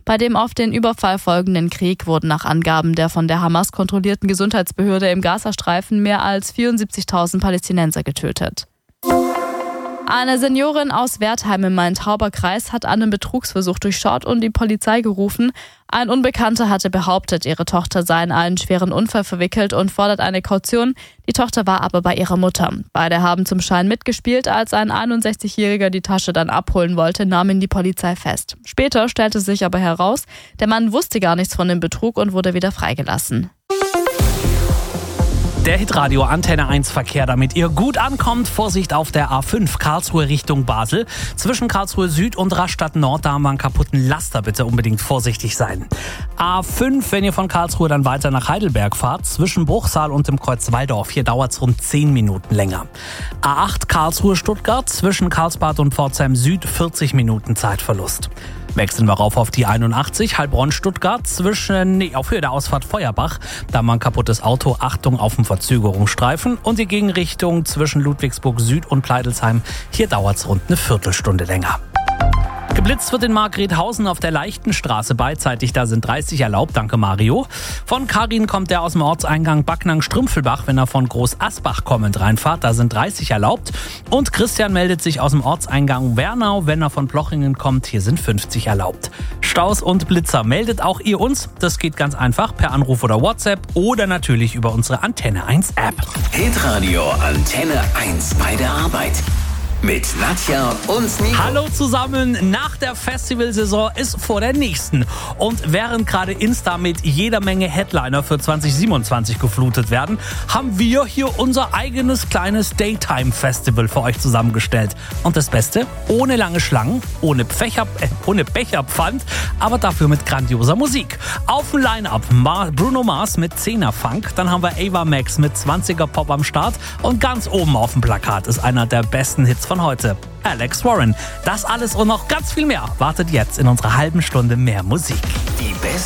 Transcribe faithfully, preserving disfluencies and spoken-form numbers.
Bei dem auf den Überfall folgenden Krieg wurden nach Angaben der von der Hamas kontrollierten Gesundheitsbehörde im Gazastreifen mehr als vierundsiebzigtausend Palästinenser getötet. Eine Seniorin aus Wertheim im Main-Tauber-Kreis hat einen Betrugsversuch durchschaut und die Polizei gerufen. Ein Unbekannter hatte behauptet, ihre Tochter sei in einen schweren Unfall verwickelt und fordert eine Kaution. Die Tochter war aber bei ihrer Mutter. Beide haben zum Schein mitgespielt. Als ein einundsechzigjähriger die Tasche dann abholen wollte, nahm ihn die Polizei fest. Später stellte sich aber heraus, der Mann wusste gar nichts von dem Betrug und wurde wieder freigelassen. Der Hitradio Antenne eins Verkehr, damit ihr gut ankommt. Vorsicht auf der A fünf Karlsruhe Richtung Basel. Zwischen Karlsruhe Süd und Rastatt Nord, da haben wir einen kaputten Laster. Bitte unbedingt vorsichtig sein. A fünf, wenn ihr von Karlsruhe dann weiter nach Heidelberg fahrt, zwischen Bruchsal und dem Kreuz Walldorf. Hier dauert es rund zehn Minuten länger. A acht Karlsruhe Stuttgart, zwischen Karlsbad und Pforzheim Süd, vierzig Minuten Zeitverlust. Wechseln wir rauf auf die einundachtzig, Heilbronn-Stuttgart, zwischen, nee, auf Höhe der Ausfahrt Feuerbach. Da haben wir ein kaputtes Auto, Achtung auf dem Verzögerungsstreifen. Und die Gegenrichtung zwischen Ludwigsburg Süd und Pleidelsheim. Hier dauert es rund eine Viertelstunde länger. Geblitzt wird in Margrethausen auf der Leichtenstraße beidseitig, da sind dreißig erlaubt, danke Mario. Von Karin kommt er aus dem Ortseingang Backnang-Strümpfelbach, wenn er von Groß Asbach kommend reinfahrt, da sind dreißig erlaubt. Und Christian meldet sich aus dem Ortseingang Wernau, wenn er von Plochingen kommt, hier sind fünfzig erlaubt. Staus und Blitzer, meldet auch ihr uns, das geht ganz einfach per Anruf oder WhatsApp oder natürlich über unsere Antenne eins App. Hitradio Antenne eins bei der Arbeit. Mit Nadja und Nico. Hallo zusammen, nach der Festivalsaison ist vor der nächsten. Und während gerade Insta mit jeder Menge Headliner für zwanzig siebenundzwanzig geflutet werden, haben wir hier unser eigenes kleines Daytime-Festival für euch zusammengestellt. Und das Beste, ohne lange Schlangen, ohne, Pfecher, äh, ohne Becherpfand, aber dafür mit grandioser Musik. Auf dem Line-Up Ma- Bruno Mars mit zehner Funk, dann haben wir Ava Max mit zwanziger Pop am Start und ganz oben auf dem Plakat ist einer der besten Hits von heute, Alex Warren. Das alles und noch ganz viel mehr wartet jetzt in unserer halben Stunde mehr Musik. Die besten